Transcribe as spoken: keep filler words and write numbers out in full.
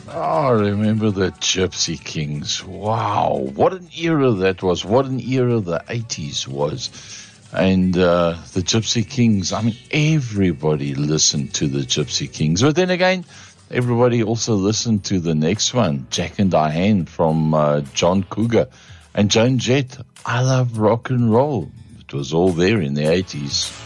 Oh, remember the Gypsy Kings. Wow, what an era that was. What an era the eighties was. And uh, the Gypsy Kings, I mean, everybody listened to the Gypsy Kings. But then again, everybody also listened to the next one, Jack and Diane from uh, John Cougar. And Joan Jett, I Love Rock and Roll. It was all there in the eighties.